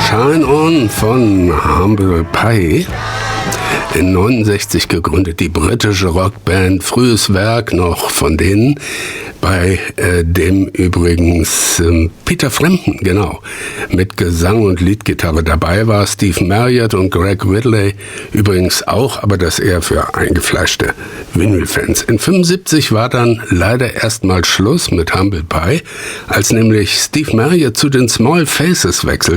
Shine On von Humble Pie. In 69 gegründet, die britische Rockband, frühes Werk noch von denen, bei dem übrigens Peter Frampton, genau, mit Gesang und Leadgitarre dabei war, Steve Marriott und Greg Ridley übrigens auch, aber das eher für eingefleischte Vinyl-Fans. In 75 war dann leider erstmal Schluss mit Humble Pie, als nämlich Steve Marriott zu den Small Faces wechselte.